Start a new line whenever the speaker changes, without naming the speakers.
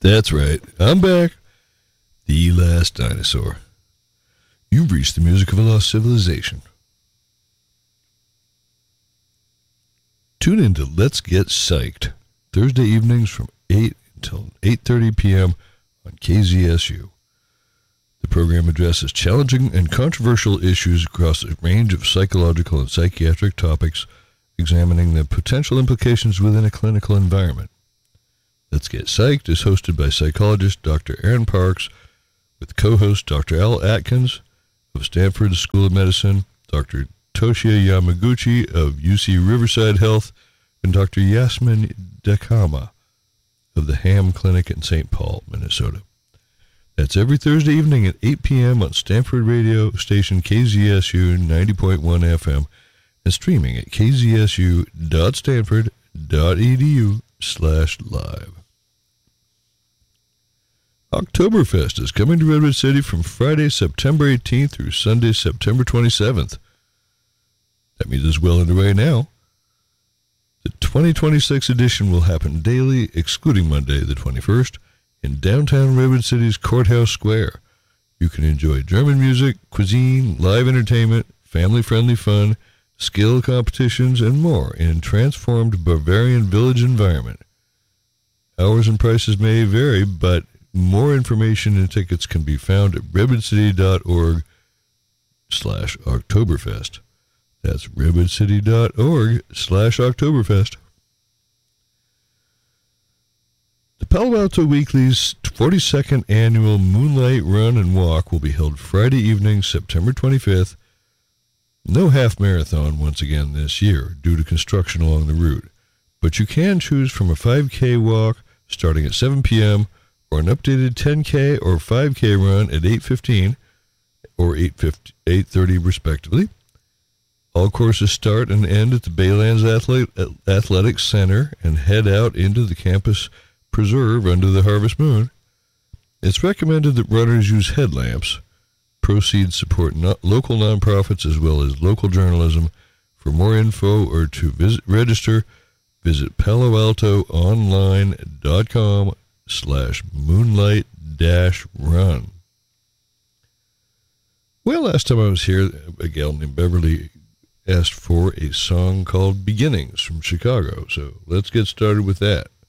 That's right. I'm back. The Last Dinosaur. You've reached the music of a lost civilization. Tune in to Let's Get Psyched, Thursday evenings from 8 until 8:30 p.m. on KZSU. The program addresses challenging and controversial issues across a range of psychological and psychiatric topics, examining the potential implications within a clinical environment. Let's Get Psyched is hosted by psychologist Dr. Aaron Parks, with co-host Dr. Al Atkins of Stanford School of Medicine, Dr. Toshia Yamaguchi of UC Riverside Health, and Dr. Yasmin Dakama of the Ham Clinic in St. Paul, Minnesota. That's every Thursday evening at 8 p.m. on Stanford radio station KZSU 90.1 FM and streaming at kzsu.stanford.edu/live. Oktoberfest is coming to Redwood City from Friday, September 18th through Sunday, September 27th. That means it's well underway now. The 2026 edition will happen daily, excluding Monday, the 21st, in downtown Redwood City's Courthouse Square. You can enjoy German music, cuisine, live entertainment, family-friendly fun, skill competitions, and more in a transformed Bavarian village environment. Hours and prices may vary, but more information and tickets can be found at redwoodcity.org/Oktoberfest. That's redwoodcity.org/Oktoberfest. The Palo Alto Weekly's 42nd annual Moonlight Run and Walk will be held Friday evening, September 25th. No half marathon once again this year due to construction along the route, but you can choose from a 5K walk starting at 7 p.m. or an updated 10K or 5K run at 8:15 or 8:30 respectively. All courses start and end at the Baylands Athletics Center and head out into the campus preserve under the harvest moon. It's recommended that runners use headlamps. Proceeds support local nonprofits as well as local journalism. For more info or to register, visit paloalto.online.com/moonlight-run. Well, last time I was here, a gal named Beverly asked for a song called Beginnings from Chicago, so let's get started with that.